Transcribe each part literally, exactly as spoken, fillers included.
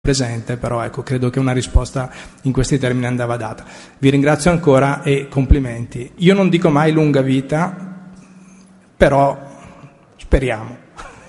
presente, però ecco, credo che una risposta in questi termini andava data. Vi ringrazio ancora e complimenti. Io non dico mai lunga vita, però speriamo.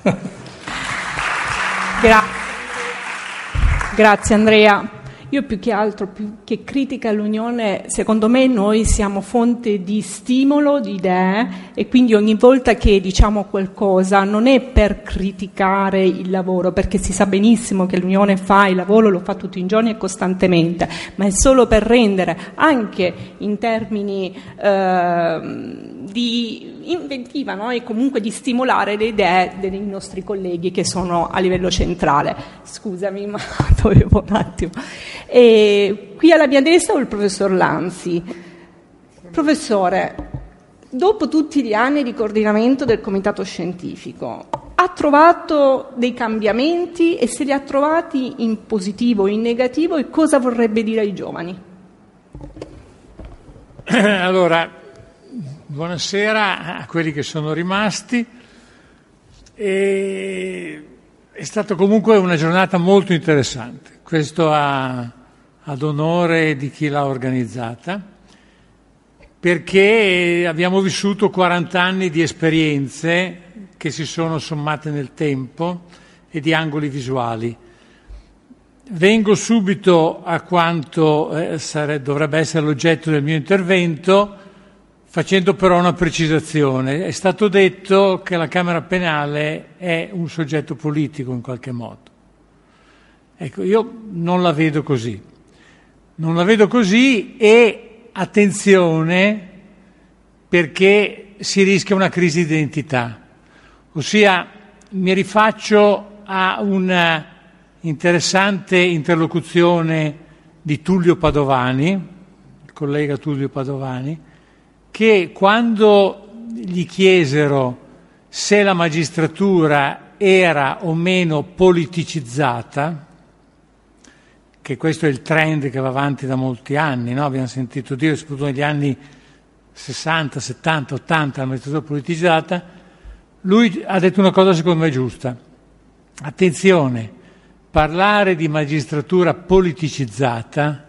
Gra- Grazie Andrea. Io più che altro, più che critica all'Unione, secondo me noi siamo fonte di stimolo, di idee, e quindi ogni volta che diciamo qualcosa non è per criticare il lavoro, perché si sa benissimo che l'Unione fa il lavoro, lo fa tutti i giorni e costantemente, ma è solo per rendere anche in termini eh, di inventiva, no? E comunque di stimolare le idee dei nostri colleghi che sono a livello centrale. Scusami, ma dovevo un attimo. E qui alla mia destra ho il professor Lanzi. Professore, dopo tutti gli anni di coordinamento del comitato scientifico, ha trovato dei cambiamenti, e se li ha trovati in positivo o in negativo, e cosa vorrebbe dire ai giovani? Allora, buonasera a quelli che sono rimasti. E è stata comunque una giornata molto interessante. Questo a, ad onore di chi l'ha organizzata, perché abbiamo vissuto quaranta anni di esperienze che si sono sommate nel tempo e di angoli visuali. Vengo subito a quanto eh, sare, dovrebbe essere l'oggetto del mio intervento, facendo però una precisazione. È stato detto che la Camera Penale è un soggetto politico in qualche modo. Ecco, io non la vedo così. Non la vedo così e attenzione, perché si rischia una crisi di identità. Ossia, mi rifaccio a una interessante interlocuzione di Tullio Padovani, il collega Tullio Padovani, che quando gli chiesero se la magistratura era o meno politicizzata, che questo è il trend che va avanti da molti anni, no? Abbiamo sentito dire, soprattutto negli anni sessanta, settanta, ottanta, la magistratura politicizzata, lui ha detto una cosa secondo me giusta. Attenzione, parlare di magistratura politicizzata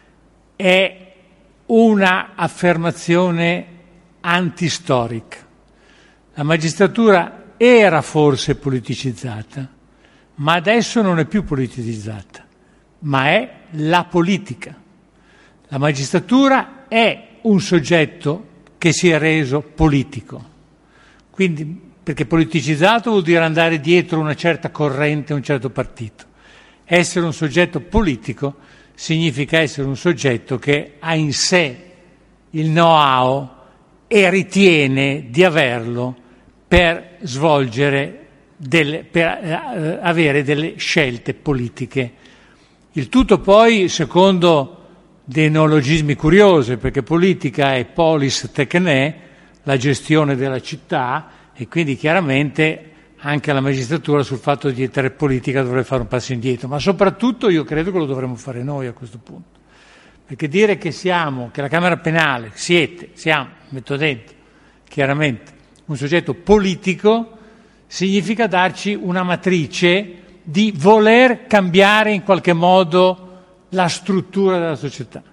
è una affermazione antistorica. La magistratura era forse politicizzata, ma adesso non è più politicizzata, ma è la politica. La magistratura è un soggetto che si è reso politico. Quindi, perché politicizzato vuol dire andare dietro una certa corrente, un certo partito. Essere un soggetto politico significa essere un soggetto che ha in sé il know-how e ritiene di averlo per svolgere delle, per eh, avere delle scelte politiche. Il tutto poi secondo dei neologismi curiosi, perché politica è polis techne, la gestione della città, e quindi chiaramente anche la magistratura sul fatto di essere politica dovrebbe fare un passo indietro, ma soprattutto io credo che lo dovremmo fare noi a questo punto, perché dire che siamo, che la Camera Penale, siete, siamo, metto dentro, chiaramente, un soggetto politico, significa darci una matrice di voler cambiare in qualche modo la struttura della società.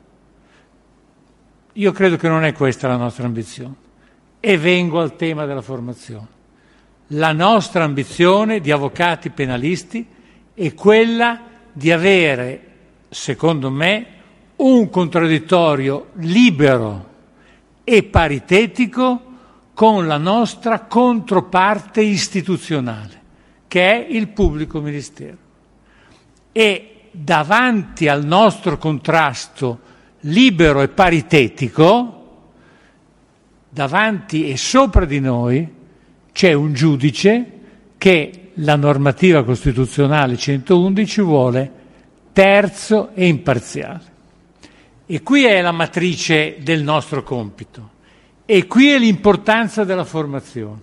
Io credo che non è questa la nostra ambizione. E vengo al tema della formazione. La nostra ambizione di avvocati penalisti è quella di avere, secondo me, un contraddittorio libero e paritetico con la nostra controparte istituzionale, che è il pubblico ministero. E davanti al nostro contrasto libero e paritetico, davanti e sopra di noi c'è un giudice che la normativa costituzionale centoundici vuole terzo e imparziale. E qui è la matrice del nostro compito. E qui è l'importanza della formazione.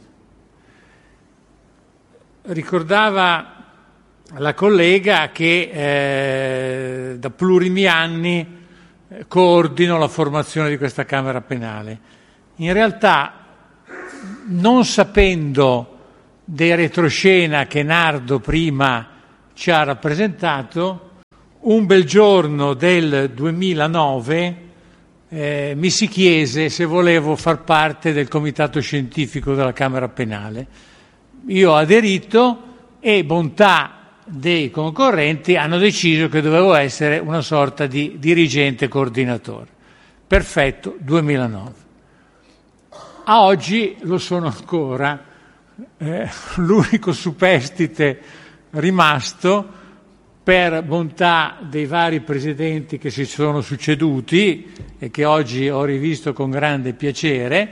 Ricordava la collega che eh, da plurimi anni eh, coordino la formazione di questa Camera Penale. In realtà, non sapendo dei retroscena che Nardo prima ci ha rappresentato, un bel giorno del duemilanove eh, mi si chiese se volevo far parte del comitato scientifico della Camera Penale. Io ho aderito e bontà dei concorrenti hanno deciso che dovevo essere una sorta di dirigente coordinatore. Perfetto, duemilanove. A oggi lo sono ancora, eh, l'unico superstite rimasto per bontà dei vari presidenti che si sono succeduti e che oggi ho rivisto con grande piacere,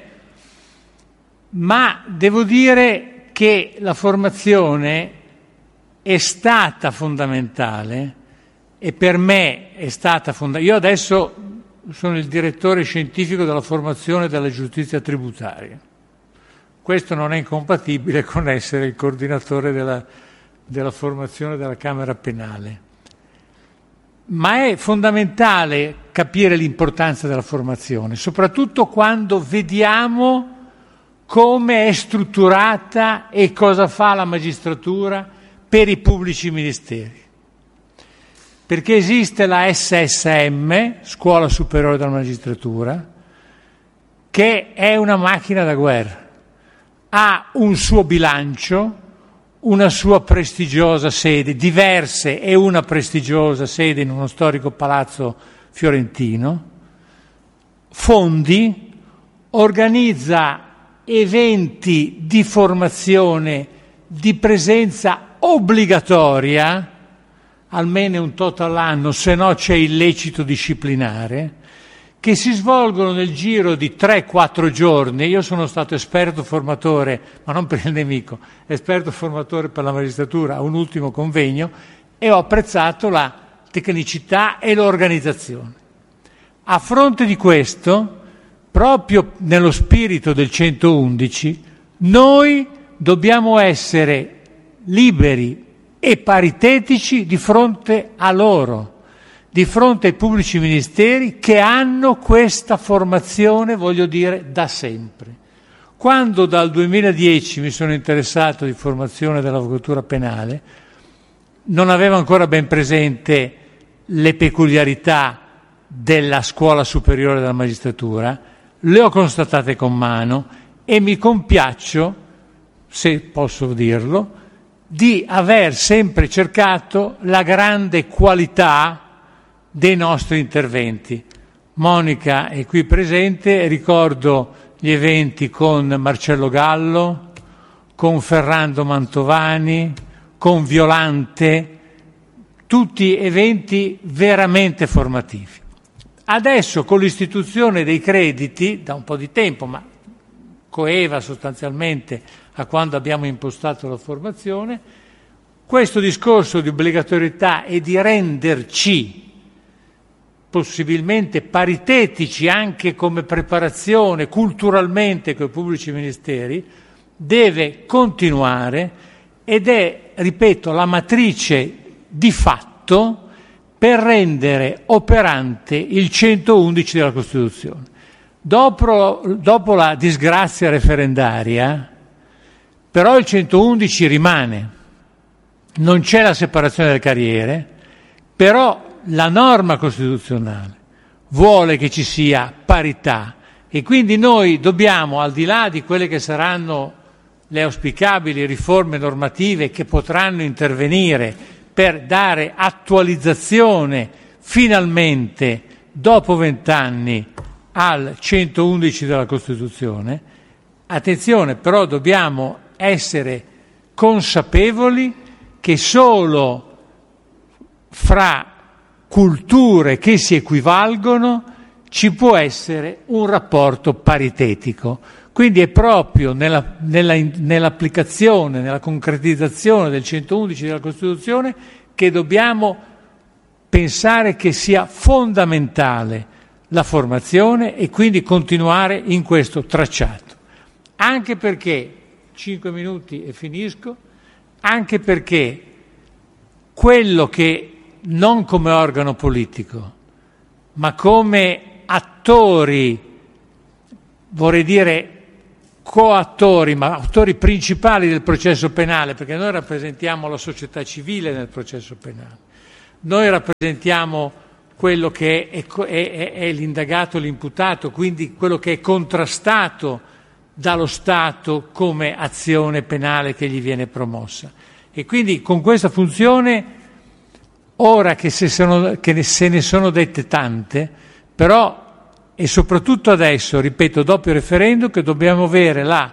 ma devo dire che la formazione è stata fondamentale e per me è stata fondamentale. Io adesso sono il direttore scientifico della formazione della giustizia tributaria. Questo non è incompatibile con essere il coordinatore della, della formazione della Camera Penale. Ma è fondamentale capire l'importanza della formazione, soprattutto quando vediamo come è strutturata e cosa fa la magistratura per i pubblici ministeri. Perché esiste la S S M, Scuola Superiore della Magistratura, che è una macchina da guerra. Ha un suo bilancio, una sua prestigiosa sede, diverse e una prestigiosa sede in uno storico palazzo fiorentino, fondi, organizza eventi di formazione di presenza obbligatoria, almeno un tot all'anno, se no c'è illecito disciplinare, che si svolgono nel giro di tre quattro giorni. Io sono stato esperto formatore, ma non per il nemico, esperto formatore per la magistratura a un ultimo convegno e ho apprezzato la tecnicità e l'organizzazione. A fronte di questo, proprio nello spirito del centoundici, noi dobbiamo essere liberi e paritetici di fronte a loro, di fronte ai pubblici ministeri che hanno questa formazione, voglio dire, da sempre. Quando dal duemiladieci mi sono interessato di formazione dell'avvocatura penale, non avevo ancora ben presente le peculiarità della scuola superiore della magistratura, le ho constatate con mano e mi compiaccio, se posso dirlo, di aver sempre cercato la grande qualità dei nostri interventi. Monica è qui presente, ricordo gli eventi con Marcello Gallo, con Ferrando Mantovani, con Violante, tutti eventi veramente formativi. Adesso con l'istituzione dei crediti, da un po' di tempo, ma coeva sostanzialmente a quando abbiamo impostato la formazione, questo discorso di obbligatorietà e di renderci possibilmente paritetici anche come preparazione culturalmente con i pubblici ministeri deve continuare ed è, ripeto, la matrice di fatto per rendere operante il centoundici della Costituzione. Dopo, dopo la disgrazia referendaria, però il centoundici rimane, non c'è la separazione delle carriere, però la norma costituzionale vuole che ci sia parità e quindi noi dobbiamo, al di là di quelle che saranno le auspicabili riforme normative che potranno intervenire per dare attualizzazione finalmente dopo vent'anni al centoundici della Costituzione, attenzione, però dobbiamo essere consapevoli che solo fra culture che si equivalgono ci può essere un rapporto paritetico. Quindi è proprio nella, nella, nell'applicazione, nella concretizzazione del centoundici della Costituzione che dobbiamo pensare che sia fondamentale la formazione e quindi continuare in questo tracciato. Anche perché, cinque minuti e finisco, anche perché quello che non come organo politico, ma come attori, vorrei dire coattori, ma attori principali del processo penale, perché noi rappresentiamo la società civile nel processo penale, Noi rappresentiamo quello che è, è, è, è l'indagato, l'imputato, quindi quello che è contrastato dallo Stato come azione penale che gli viene promossa. E quindi con questa funzione, ora che se, sono, che se ne sono dette tante, però e soprattutto adesso, ripeto, dopo il referendum, che dobbiamo avere la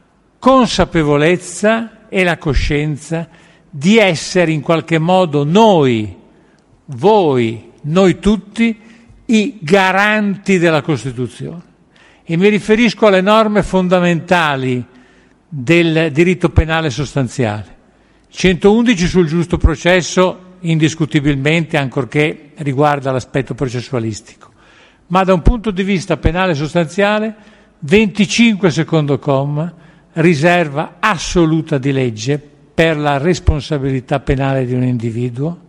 consapevolezza e la coscienza di essere in qualche modo noi, voi, noi tutti, i garanti della Costituzione. E mi riferisco alle norme fondamentali del diritto penale sostanziale. centoundici sul giusto processo, indiscutibilmente, ancorché riguarda l'aspetto processualistico. Ma da un punto di vista penale sostanziale, venticinque secondo comma, riserva assoluta di legge per la responsabilità penale di un individuo,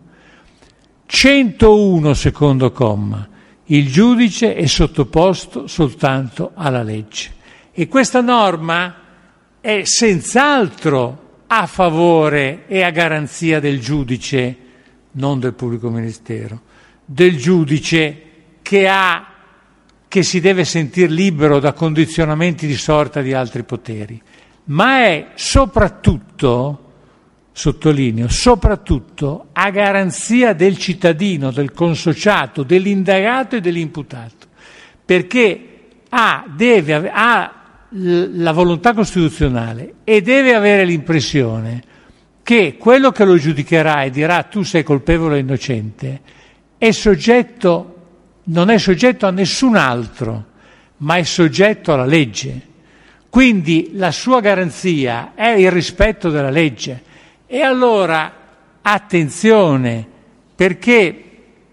centouno secondo comma, il giudice è sottoposto soltanto alla legge. E questa norma è senz'altro a favore e a garanzia del giudice, non del pubblico ministero, del giudice che ha che si deve sentir libero da condizionamenti di sorta di altri poteri, ma è soprattutto, sottolineo, soprattutto a garanzia del cittadino, del consociato, dell'indagato e dell'imputato, perché ha, deve, ha la volontà costituzionale e deve avere l'impressione che quello che lo giudicherà e dirà tu sei colpevole o innocente è soggetto non è soggetto a nessun altro, ma è soggetto alla legge. Quindi la sua garanzia è il rispetto della legge. E allora, attenzione, perché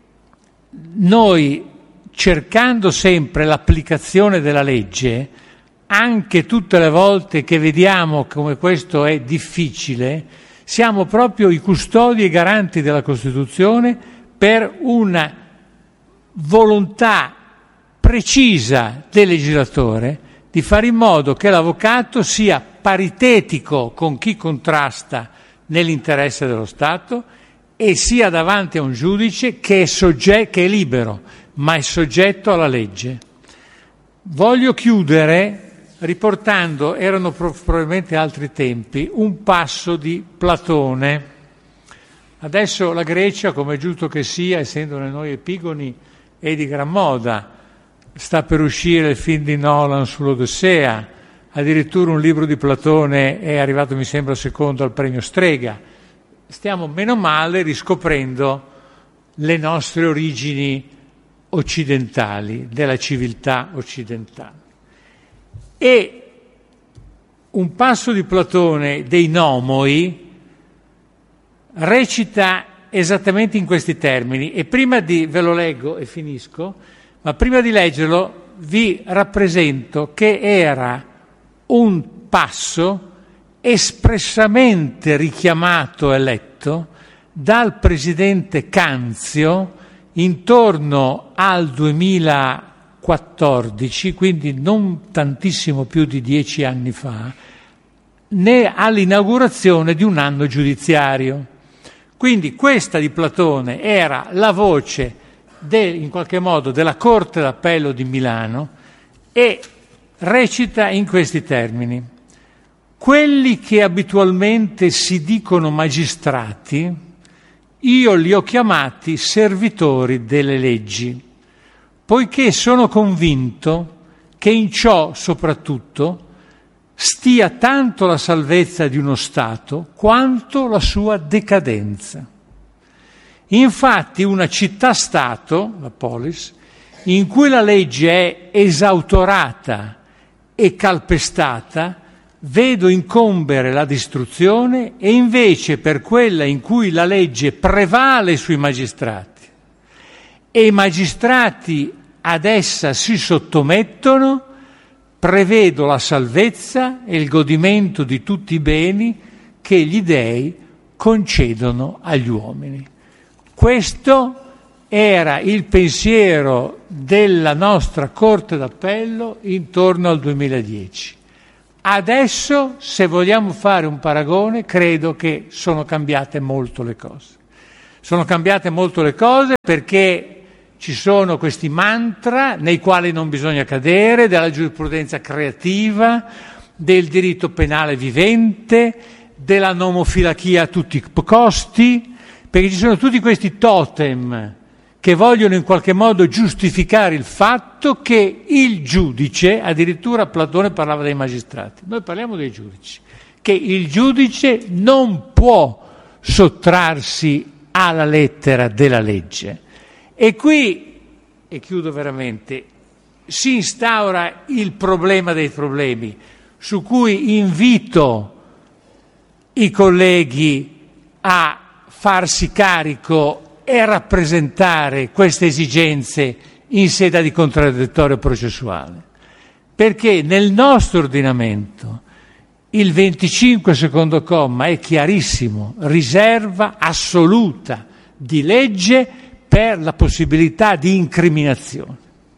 noi, cercando sempre l'applicazione della legge, anche tutte le volte che vediamo come questo è difficile, siamo proprio i custodi e garanti della Costituzione per una volontà precisa del legislatore di fare in modo che l'avvocato sia paritetico con chi contrasta nell'interesse dello Stato e sia davanti a un giudice che è, sogge- che è libero, ma è soggetto alla legge. Voglio chiudere riportando, erano pro- probabilmente altri tempi, un passo di Platone. Adesso la Grecia, come è giusto che sia, essendo noi epigoni, è di gran moda. Sta per uscire il film di Nolan sull'Odissea, addirittura un libro di Platone è arrivato, mi sembra, secondo al premio Strega. Stiamo meno male riscoprendo le nostre origini occidentali, della civiltà occidentale. E un passo di Platone dei Nomoi recita esattamente in questi termini, e prima di, ve lo leggo e finisco, ma prima di leggerlo vi rappresento che era un passo espressamente richiamato e letto dal presidente Canzio intorno al duemilaquattordici, quindi non tantissimo più di dieci anni fa, né all'inaugurazione di un anno giudiziario. Quindi questa di Platone era la voce de, in qualche modo della Corte d'Appello di Milano e recita in questi termini: quelli che abitualmente si dicono magistrati, io li ho chiamati servitori delle leggi, poiché sono convinto che in ciò soprattutto stia tanto la salvezza di uno Stato quanto la sua decadenza. Infatti una città-stato, la polis, in cui la legge è esautorata e calpestata, vedo incombere la distruzione, e invece per quella in cui la legge prevale sui magistrati e i magistrati ad essa si sottomettono, prevedo la salvezza e il godimento di tutti i beni che gli dèi concedono agli uomini. Questo era il pensiero della nostra Corte d'Appello intorno al duemiladieci. Adesso, se vogliamo fare un paragone, credo che sono cambiate molto le cose. Sono cambiate molto le cose perché ci sono questi mantra nei quali non bisogna cadere, della giurisprudenza creativa, del diritto penale vivente, della nomofilachia a tutti i costi, perché ci sono tutti questi totem che vogliono in qualche modo giustificare il fatto che il giudice, addirittura Platone parlava dei magistrati, noi parliamo dei giudici, che il giudice non può sottrarsi alla lettera della legge. E qui, e chiudo veramente, si instaura il problema dei problemi, su cui invito i colleghi a farsi carico e rappresentare queste esigenze in sede di contraddittorio processuale. Perché nel nostro ordinamento il venticinque secondo comma è chiarissimo, riserva assoluta di legge per la possibilità di incriminazione.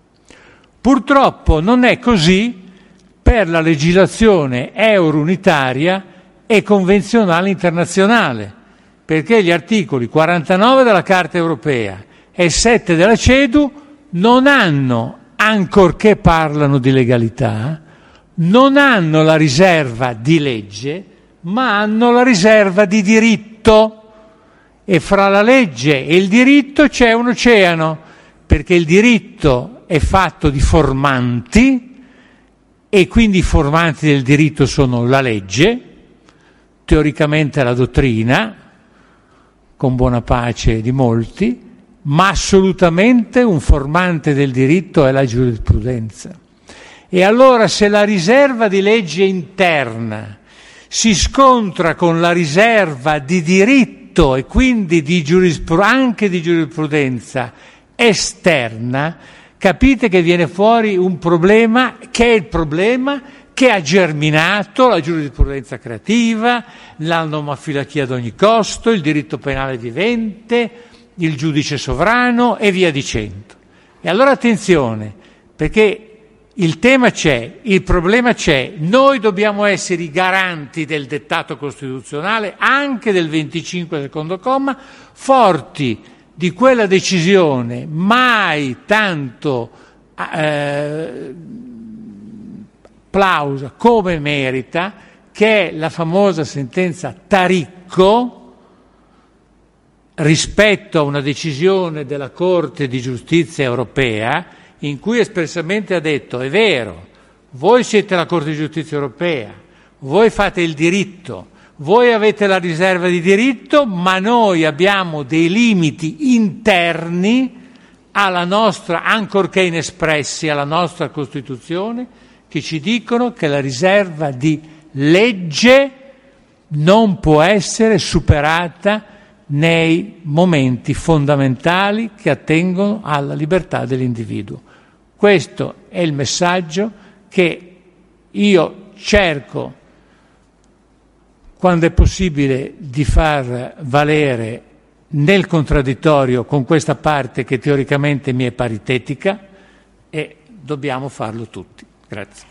Purtroppo non è così per la legislazione euro-unitaria e convenzionale internazionale, perché gli articoli quarantanove della Carta Europea e sette della CEDU non hanno, ancorché parlano di legalità, non hanno la riserva di legge, ma hanno la riserva di diritto. E fra la legge e il diritto c'è un oceano, perché il diritto è fatto di formanti e quindi i formanti del diritto sono la legge, teoricamente la dottrina, con buona pace di molti, ma assolutamente un formante del diritto è la giurisprudenza. E allora se la riserva di legge interna si scontra con la riserva di diritto e quindi di giurispr- anche di giurisprudenza esterna, capite che viene fuori un problema che è il problema che ha germinato la giurisprudenza creativa, la nomofilachia ad ogni costo, il diritto penale vivente, il giudice sovrano e via dicendo. E allora attenzione, perché il tema c'è, il problema c'è, noi dobbiamo essere i garanti del dettato costituzionale, anche del venticinque secondo comma, forti di quella decisione mai tanto eh, plausa come merita, che è la famosa sentenza Taricco, rispetto a una decisione della Corte di Giustizia europea, in cui espressamente ha detto: è vero, voi siete la Corte di Giustizia europea, voi fate il diritto, voi avete la riserva di diritto, ma noi abbiamo dei limiti interni alla nostra, ancorché inespressi, alla nostra Costituzione, che ci dicono che la riserva di legge non può essere superata nei momenti fondamentali che attengono alla libertà dell'individuo. Questo è il messaggio che io cerco, quando è possibile, di far valere nel contraddittorio con questa parte che teoricamente mi è paritetica, e dobbiamo farlo tutti. Grazie.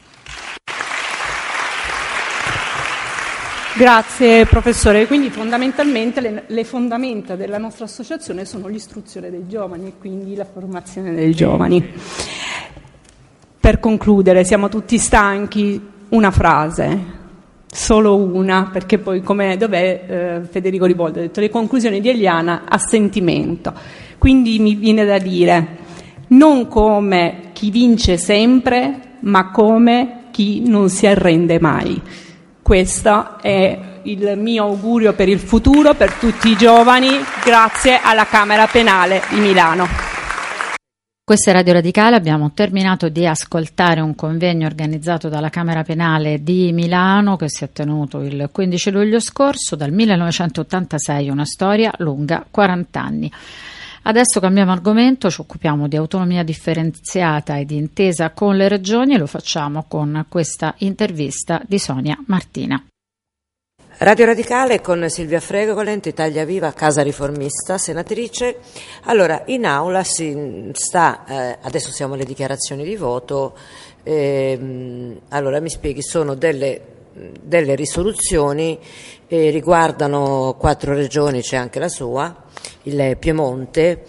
Grazie professore, quindi fondamentalmente le, le fondamenta della nostra associazione sono l'istruzione dei giovani e quindi la formazione dei giovani. Per concludere, siamo tutti stanchi, una frase, solo una, perché poi come dov'è eh, Federico Riboldo ha detto le conclusioni di Eliana a sentimento, quindi mi viene da dire non come chi vince sempre, ma come chi non si arrende mai. Questo è il mio augurio per il futuro, per tutti i giovani, grazie alla Camera Penale di Milano. Questa è Radio Radicale, abbiamo terminato di ascoltare un convegno organizzato dalla Camera Penale di Milano che si è tenuto il quindici luglio scorso, dal millenovecentottantasei, una storia lunga quaranta anni. Adesso cambiamo argomento, ci occupiamo di autonomia differenziata e di intesa con le regioni e lo facciamo con questa intervista di Sonia Martina. Radio Radicale con Silvia Fregolent, Italia Viva, Casa Riformista, senatrice. Allora, in aula si sta, eh, adesso siamo alle dichiarazioni di voto, ehm, allora mi spieghi, sono delle delle risoluzioni eh, riguardano quattro regioni, c'è anche la sua, il Piemonte,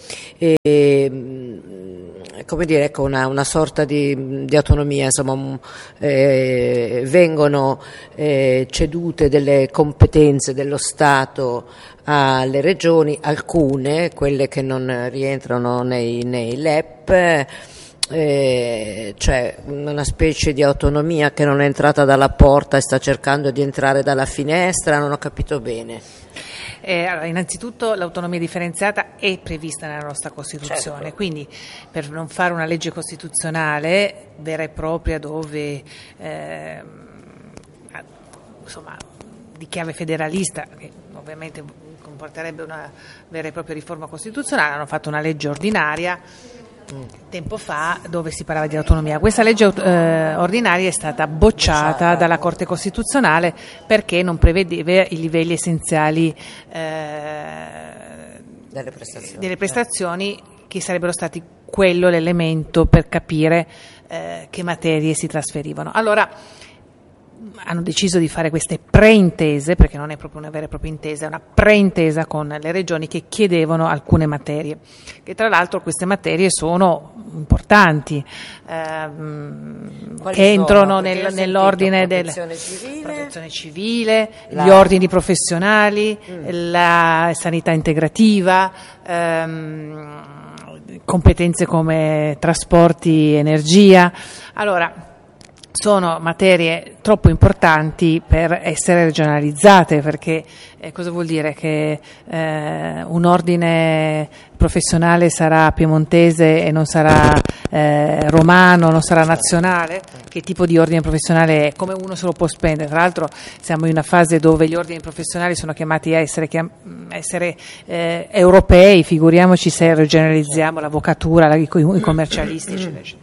e, come dire, ecco, una, una sorta di, di autonomia, insomma, eh, vengono eh, cedute delle competenze dello Stato alle regioni, alcune, quelle che non rientrano nei, nei L E P, eh, cioè una specie di autonomia che non è entrata dalla porta e sta cercando di entrare dalla finestra, non ho capito bene. Eh, allora, innanzitutto l'autonomia differenziata è prevista nella nostra Costituzione, certo. Quindi per non fare una legge costituzionale vera e propria dove eh, insomma di chiave federalista, che ovviamente comporterebbe una vera e propria riforma costituzionale, hanno fatto una legge ordinaria tempo fa dove si parlava di autonomia. Questa legge eh, ordinaria è stata bocciata dalla Corte Costituzionale perché non prevedeva i livelli essenziali eh, delle prestazioni, delle prestazioni che sarebbero stati quello l'elemento per capire eh, che materie si trasferivano. Allora hanno deciso di fare queste preintese, perché non è proprio una vera e propria intesa, è una preintesa con le regioni che chiedevano alcune materie, che tra l'altro queste materie sono importanti, ehm, che entrano nel, nell'ordine della protezione, protezione civile, la... gli ordini professionali, mm. la sanità integrativa, ehm, competenze come trasporti, energia. Allora, sono materie troppo importanti per essere regionalizzate, perché eh, cosa vuol dire? Che eh, un ordine professionale sarà piemontese e non sarà eh, romano, non sarà nazionale? Che tipo di ordine professionale è? Come uno se lo può spendere? Tra l'altro siamo in una fase dove gli ordini professionali sono chiamati a essere, chiam- essere eh, europei, figuriamoci se regionalizziamo l'avvocatura, la, i, i commercialisti, eccetera, eccetera.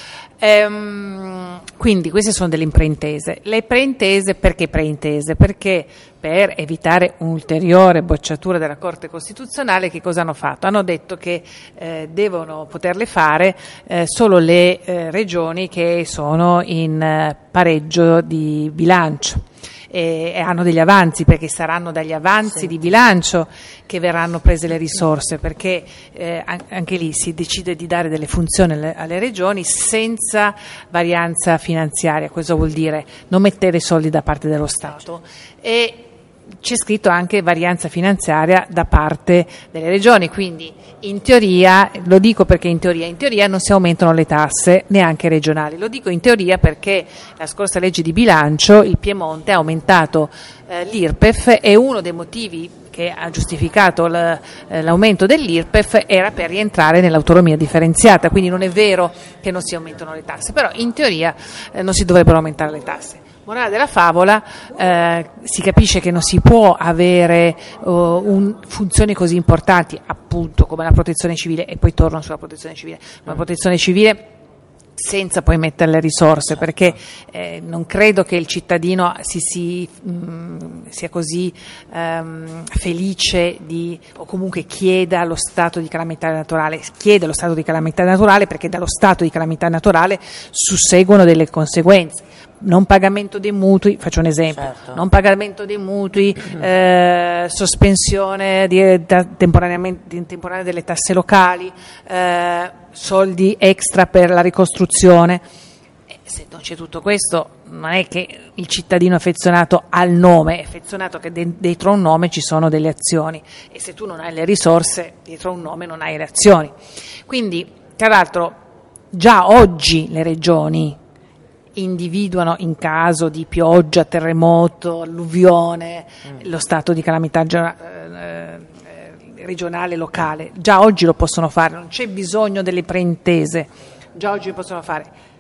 Ehm, quindi queste sono delle preintese. Le preintese, perché preintese? Perché per evitare un'ulteriore bocciatura della Corte Costituzionale, che cosa hanno fatto? Hanno detto che eh, devono poterle fare eh, solo le eh, regioni che sono in eh, pareggio di bilancio. E, e hanno degli avanzi, perché saranno dagli avanzi sì. di bilancio che verranno prese le risorse, perché eh, anche lì si decide di dare delle funzioni alle, alle regioni senza varianza finanziaria. Cosa vuol dire? Non mettere soldi da parte dello Stato, e c'è scritto anche varianza finanziaria da parte delle regioni, quindi in teoria, lo dico perché in teoria, in teoria non si aumentano le tasse neanche regionali, lo dico in teoria perché la scorsa legge di bilancio il Piemonte ha aumentato eh, l'I R P E F, e uno dei motivi che ha giustificato l'aumento dell'I R P E F era per rientrare nell'autonomia differenziata, quindi non è vero che non si aumentano le tasse, però in teoria eh, non si dovrebbero aumentare le tasse. Morale della favola, eh, si capisce che non si può avere uh, un, funzioni così importanti appunto come la protezione civile, e poi torno sulla protezione civile, la protezione civile senza poi mettere le risorse, perché eh, non credo che il cittadino si, si, mh, sia così um, felice di, o comunque chieda lo stato di calamità naturale, chiede lo stato di calamità naturale perché dallo stato di calamità naturale susseguono delle conseguenze. Non pagamento dei mutui, faccio un esempio, certo. non pagamento dei mutui, mm-hmm. eh, sospensione di, da, temporaneamente, temporanea delle tasse locali, eh, soldi extra per la ricostruzione. E se non c'è tutto questo, non è che il cittadino affezionato al nome, è affezionato che de- dietro un nome ci sono delle azioni, e se tu non hai le risorse, dietro un nome non hai le azioni. Quindi, tra l'altro, già oggi le regioni individuano in caso di pioggia, terremoto, alluvione, mm. lo stato di calamità eh, regionale, locale. Già oggi lo possono fare, non c'è bisogno delle preintese, già oggi lo possono fare.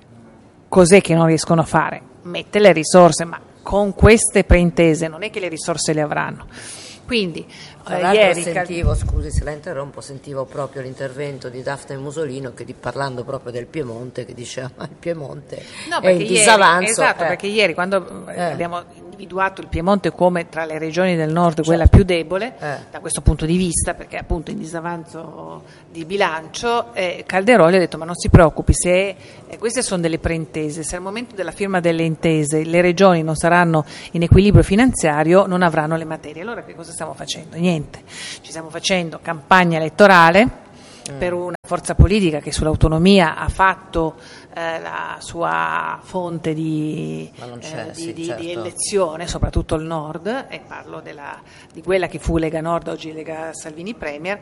Cos'è che non riescono a fare? Mette le risorse, ma con queste preintese non è che le risorse le avranno. Quindi Tra l'altro ieri sentivo, scusi se la interrompo, sentivo proprio l'intervento di Daphne Musolino che di, parlando proprio del Piemonte, che diceva ma il Piemonte no, è in ieri, disavanzo. Esatto, eh. perché ieri quando eh. abbiamo individuato il Piemonte come tra le regioni del nord quella più debole, Eh. da questo punto di vista, perché appunto in disavanzo di bilancio, eh, Calderoli ha detto: ma non si preoccupi, se eh, queste sono delle preintese, se al momento della firma delle intese le regioni non saranno in equilibrio finanziario non avranno le materie. Allora che cosa stiamo facendo? Niente, ci stiamo facendo campagna elettorale per una forza politica che sull'autonomia ha fatto eh, la sua fonte di, Ma non c'è, eh, di, sì, di, certo. di elezione, soprattutto il Nord, e parlo della, di quella che fu Lega Nord, oggi Lega Salvini Premier,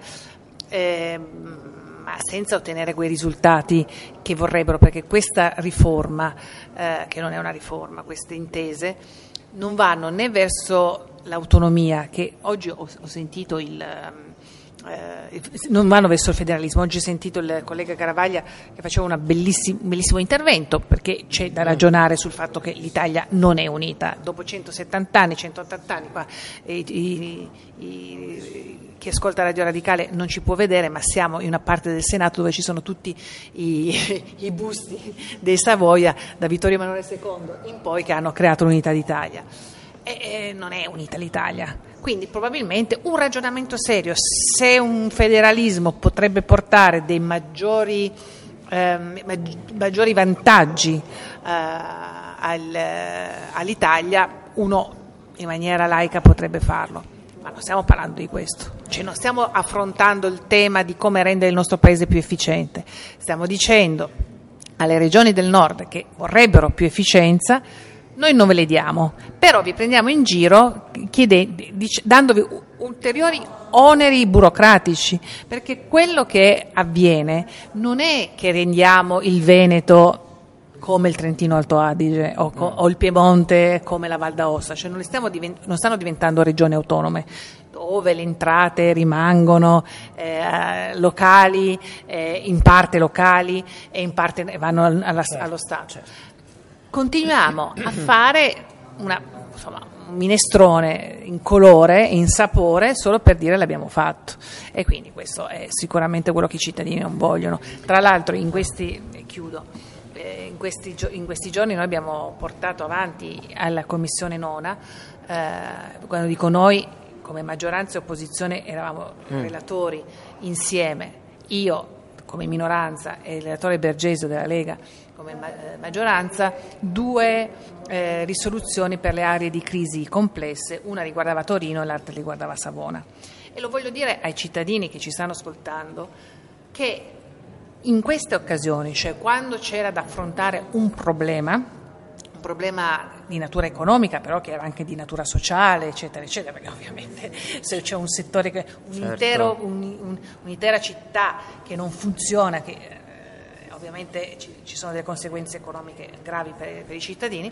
ehm, ma senza ottenere quei risultati che vorrebbero, perché questa riforma, eh, che non è una riforma, queste intese, non vanno né verso l'autonomia, che oggi ho, ho sentito il... Eh, non vanno verso il federalismo. Oggi ho sentito il collega Garavaglia che faceva una bellissim- un bellissimo intervento, perché c'è da ragionare sul fatto che l'Italia non è unita. Dopo centosettanta anni, centottanta anni, qua, i, i, i, chi ascolta Radio Radicale non ci può vedere, ma siamo in una parte del Senato dove ci sono tutti i, i busti dei Savoia, da Vittorio Emanuele secondo in poi, che hanno creato l'unità d'Italia. E, e non è unita l'Italia. Quindi probabilmente un ragionamento serio, se un federalismo potrebbe portare dei maggiori, ehm, maggiori vantaggi eh, al, all'Italia, uno in maniera laica potrebbe farlo. Ma non stiamo parlando di questo, cioè non stiamo affrontando il tema di come rendere il nostro paese più efficiente, stiamo dicendo alle regioni del nord che vorrebbero più efficienza: noi non ve le diamo, però vi prendiamo in giro chiede, dic, dandovi ulteriori oneri burocratici, perché quello che avviene non è che rendiamo il Veneto come il Trentino Alto Adige o, co, o il Piemonte come la Val d'Aosta, cioè non, li stiamo divent- non stanno diventando regioni autonome, dove le entrate rimangono eh, locali, eh, in parte locali e in parte vanno alla, allo Stato. Continuiamo a fare una, insomma, un minestrone in colore, in sapore, solo per dire l'abbiamo fatto, e quindi questo è sicuramente quello che i cittadini non vogliono. Tra l'altro in questi, eh, chiudo, eh, in, questi, in questi giorni noi abbiamo portato avanti alla Commissione Nona, eh, quando dico noi, come maggioranza e opposizione eravamo mm. relatori insieme, io come minoranza e il relatore Bergesio della Lega come maggioranza, due eh, risoluzioni per le aree di crisi complesse, una riguardava Torino e l'altra riguardava Savona. E lo voglio dire ai cittadini che ci stanno ascoltando, che in queste occasioni, cioè quando c'era da affrontare un problema, un problema di natura economica, però che era anche di natura sociale, eccetera, eccetera, perché ovviamente se c'è un settore, che, un certo. intero, un, un, un'intera città che non funziona, che eh, ovviamente ci, ci sono delle conseguenze economiche gravi per, per i cittadini,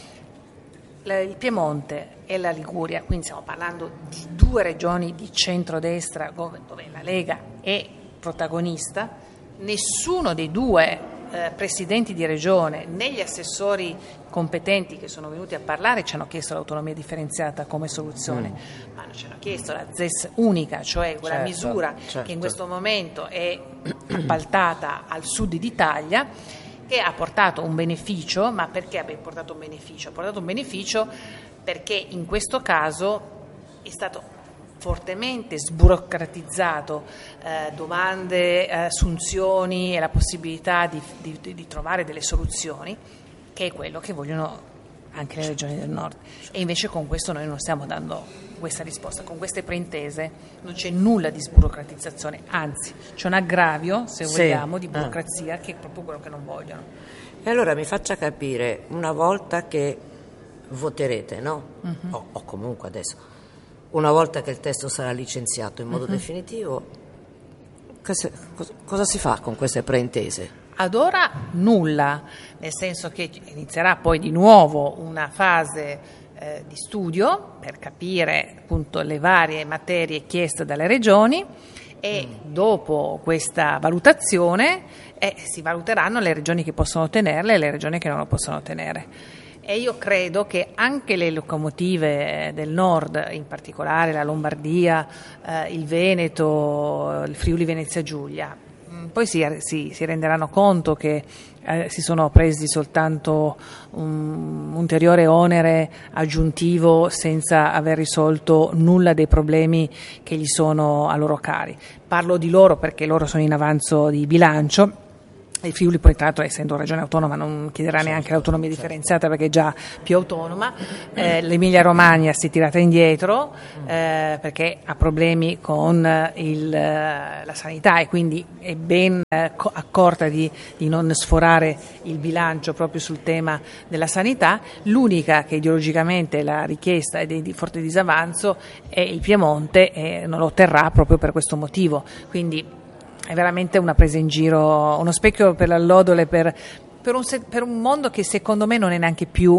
la, il Piemonte e la Liguria, quindi stiamo parlando di due regioni di centrodestra dove, dove la Lega è protagonista, nessuno dei due Eh, presidenti di regione né gli assessori competenti che sono venuti a parlare ci hanno chiesto l'autonomia differenziata come soluzione, mm. ma ci hanno chiesto la Z E S unica, cioè quella certo, misura certo. che in questo momento è appaltata al sud d'Italia, che ha portato un beneficio. Ma perché ha portato un beneficio? Ha portato un beneficio perché in questo caso è stato fortemente sburocratizzato, eh, domande, eh, assunzioni e la possibilità di, di, di trovare delle soluzioni, che è quello che vogliono anche le regioni del nord. E invece con questo noi non stiamo dando questa risposta. Con queste preintese non c'è nulla di sburocratizzazione, anzi c'è un aggravio, se sì. vogliamo, di burocrazia, ah. che è proprio quello che non vogliono. E allora mi faccia capire, una volta che voterete, no? Uh-huh. O, o comunque adesso, una volta che il testo sarà licenziato in modo uh-huh. definitivo, cosa, cosa si fa con queste preintese? Ad ora nulla, nel senso che inizierà poi di nuovo una fase eh, di studio per capire appunto le varie materie chieste dalle regioni, e mm. dopo questa valutazione eh, si valuteranno le regioni che possono ottenerle e le regioni che non lo possono ottenere. E io credo che anche le locomotive del nord, in particolare la Lombardia, eh, il Veneto, il Friuli Venezia Giulia, poi si, si, si renderanno conto che eh, si sono presi soltanto un ulteriore onere aggiuntivo senza aver risolto nulla dei problemi che gli sono a loro cari. Parlo di loro perché loro sono in avanzo di bilancio. Il Friuli poi tra l'altro, essendo regione autonoma, non chiederà neanche l'autonomia differenziata perché è già più autonoma. eh, l'Emilia Romagna si è tirata indietro eh, perché ha problemi con il, la sanità e quindi è ben eh, accorta di, di non sforare il bilancio proprio sul tema della sanità. L'unica che ideologicamente la richiesta è di forte disavanzo è il Piemonte e non lo otterrà proprio per questo motivo. Quindi è veramente una presa in giro, uno specchio per l'allodole, per, per, un, per un mondo che secondo me non è neanche più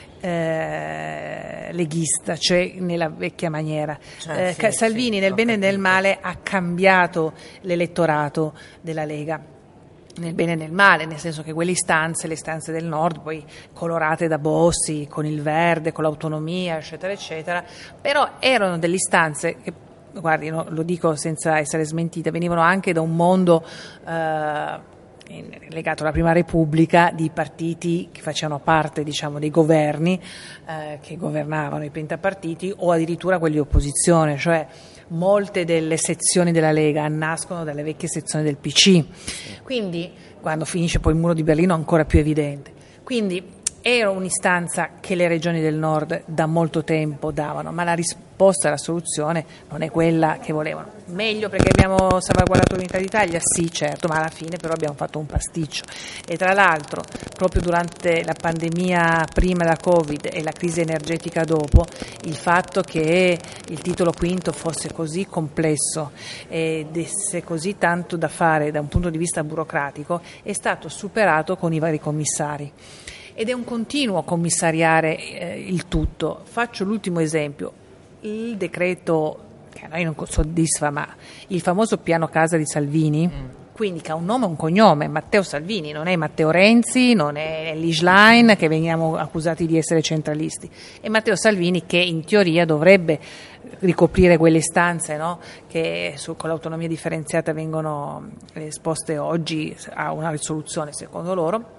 eh, leghista, cioè nella vecchia maniera. Cioè, eh, sì, Salvini sì, nel bene e capito. nel male ha cambiato l'elettorato della Lega. Nel bene e nel male, nel senso che quelle istanze, le istanze del nord, poi colorate da Bossi, con il verde, con l'autonomia, eccetera, eccetera, però erano delle istanze che, guardi, no, lo dico senza essere smentita, venivano anche da un mondo eh, legato alla Prima Repubblica, di partiti che facevano parte, diciamo, dei governi eh, che governavano, i pentapartiti, o addirittura quelli di opposizione, cioè molte delle sezioni della Lega nascono dalle vecchie sezioni del P C, quindi quando finisce poi il muro di Berlino ancora più evidente. Quindi era un'istanza che le regioni del nord da molto tempo davano, ma la risposta, la soluzione non è quella che volevano. Meglio perché abbiamo salvaguardato l'unità d'Italia? Sì, certo, ma alla fine però abbiamo fatto un pasticcio. E tra l'altro, proprio durante la pandemia prima da Covid e la crisi energetica dopo, il fatto che il titolo quinto fosse così complesso e desse così tanto da fare da un punto di vista burocratico è stato superato con i vari commissari. Ed è un continuo commissariare eh, il tutto. Faccio l'ultimo esempio, il decreto che a noi non soddisfa, ma il famoso piano casa di Salvini, mm. quindi che ha un nome e un cognome, Matteo Salvini, non è Matteo Renzi, non è Lischlein, che veniamo accusati di essere centralisti, è Matteo Salvini che in teoria dovrebbe ricoprire quelle istanze, no? che su, con l'autonomia differenziata vengono esposte oggi a una risoluzione secondo loro.